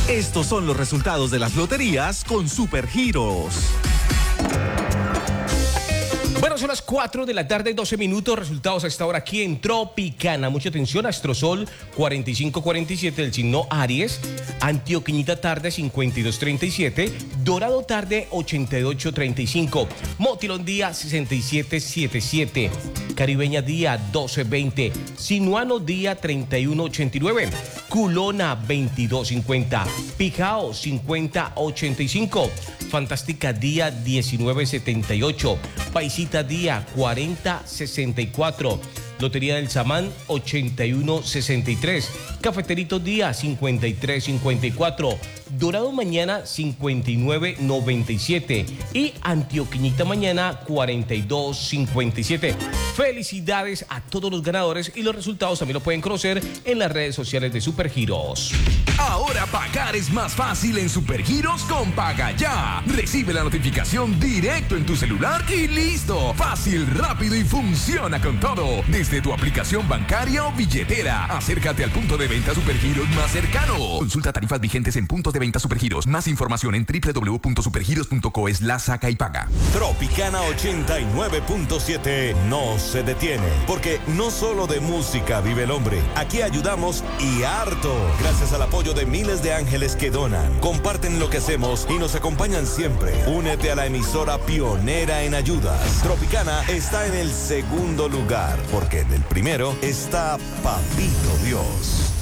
Estos son los resultados de las loterías con Supergiros. Bueno, son las 4 de la tarde, 12 minutos. Resultados a esta hora aquí en Tropicana. Mucha atención. Astrosol 4547 del signo Aries. Antioqueñita tarde 5237. Dorado tarde 8835. Motilón día 6777. Caribeña día 1220. Sinuano día 3189. Culona 2250. Pijao 5085. Fantástica día 1978. Paisita día 4064. Lotería del Samán 8163. Cafeterito día 5354. Dorado mañana 5997. Y Antioqueñita mañana 4257. Felicidades a todos los ganadores y los resultados también lo pueden conocer en las redes sociales de Supergiros. Ahora pagar es más fácil en Supergiros con Paga Ya. Recibe la notificación directo en tu celular y listo. Fácil, rápido y funciona con todo. Desde tu aplicación bancaria o billetera. Acércate al punto de venta Supergiros más cercano. Consulta tarifas vigentes en puntos de venta Supergiros. Más información en www.supergiros.co/saca y paga. Tropicana 89.7 no se detiene, porque no solo de música vive el hombre. Aquí ayudamos y harto. Gracias al apoyo de miles de ángeles que donan, comparten lo que hacemos y nos acompañan siempre. Únete a la emisora pionera en ayudas. Tropicana está en el segundo lugar, porque en el primero está Papito Dios.